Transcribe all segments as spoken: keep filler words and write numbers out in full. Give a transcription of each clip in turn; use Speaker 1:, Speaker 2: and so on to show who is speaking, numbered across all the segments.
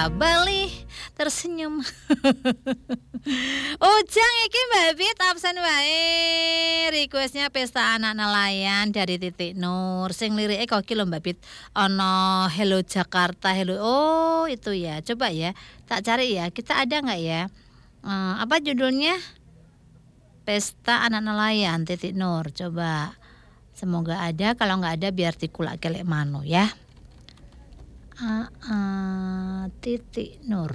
Speaker 1: Bali tersenyum. Ujang iki Mbak Bit absen wae. Requestnya Pesta Anak Nelayan dari Titik Nur. Sing lirike kok iki lho Mbak Bit. Ono Hello Jakarta, hello. Oh, itu ya. Coba ya. Tak cari ya. Kita ada enggak ya? Uh, apa judulnya? Pesta Anak Nelayan Titik Nur. Coba. Semoga ada. Kalau enggak ada biar dikulak kelek mano ya. Uh, uh, Titik Nur.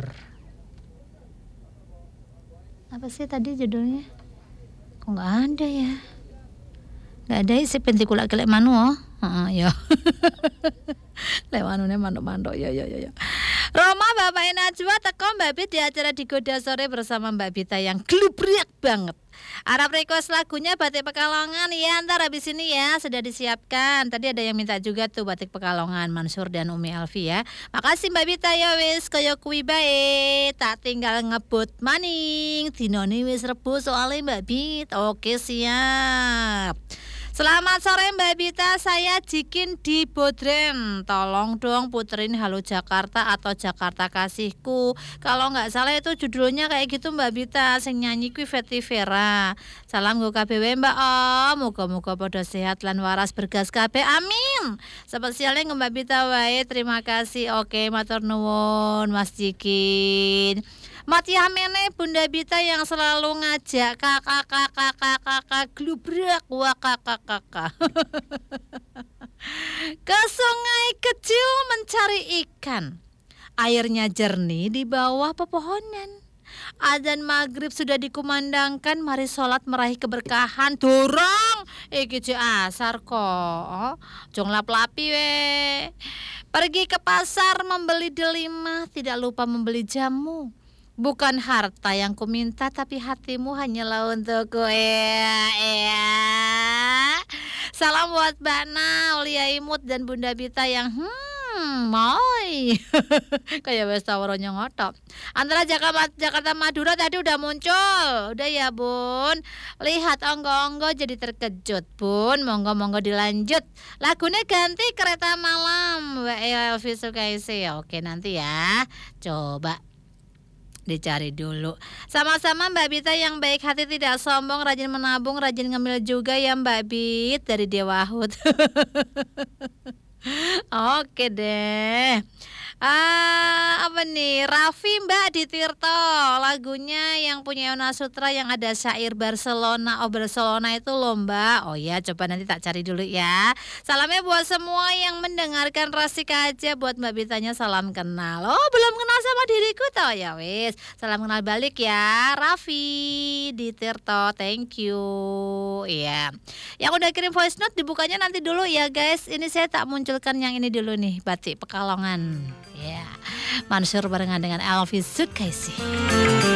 Speaker 1: Apa sih tadi judulnya? Kok nggak ada ya? Nggak ada isi pentikula kelek manu oh. Uh, ya. Lek manune mandok-mandok ya ya ya. Roma Bapak Najwa teko Mbak Bit di acara Digoda Sore bersama Mbak Bita yang glubrek banget. Arab request lagunya Batik Pekalongan ya, ntar habis ini ya sudah disiapkan. Tadi ada yang minta juga tuh Batik Pekalongan, Mansur dan Umi Alfi ya. Makasih Mbak Bita ya wis kaya kuwi bae. Tak tinggal ngebut maning. Dinone wis rebu soalnya Mbak Bit. Oke siap. Selamat sore Mbak Bita, saya Jikin di Bodren. Tolong dong puterin Halo Jakarta atau Jakarta Kasihku. Kalau nggak salah itu judulnya kayak gitu Mbak Bita. Sing nyanyi kuwi Fetty Vera. Salam go K B W Mbak Om. Muga-muga pada sehat lan waras bergas kabeh. Amin. Spesialnya ke Mbak Bita wae. Terima kasih. Oke, matur nuwun Mas Jikin. Mati amene Bunda Bita yang selalu ngajak kakak kakak kakak kakak glubrak wah kakak kakak ke sungai kecil mencari ikan. Airnya jernih di bawah pepohonan. Adzan maghrib sudah dikumandangkan. Mari sholat meraih keberkahan. Dorong iki je asar kok. Jong lap-lapi we. Pergi ke pasar membeli delima. Tidak lupa membeli jamu. Bukan harta yang kuminta, tapi hatimu hanyalah untukku. Ya, ya. Salam buat Mbak Nau, Lia Imut dan Bunda Bita yang hmm, moy. Kayak wes tawaronya ngotok. Antara Jakarta, Jakarta Madura tadi udah muncul. Udah ya Bun. Lihat onggo-onggo jadi terkejut Bun. Monggo-monggo dilanjut. Lagunya ganti Kereta Malam. W E Elvi Sukaisi. Oke nanti ya. Coba dicari dulu. Sama-sama Mbak Bita yang baik hati, tidak sombong, rajin menabung, rajin ngemil juga ya Mbak Bit dari Dewa Hud. Oke deh. Ah, apa nih? Raffi Mbak di Tirto. Lagunya yang punya Yona Sutra yang ada syair Barcelona. Oh Barcelona itu loh Mbak. Oh ya coba nanti tak cari dulu ya. Salamnya buat semua yang mendengarkan Rasik aja. Buat Mbak Bitanya salam kenal. Oh belum kenal sama diriku toh ya wis. Salam kenal balik ya Raffi di Tirto. Thank you. Iya. Yang udah kirim voice note dibukanya nanti dulu ya guys. Ini saya tak munculkan yang ini dulu nih. Batik Pekalongan. Ya, Mansur barengan dengan Elvi Sukaisi.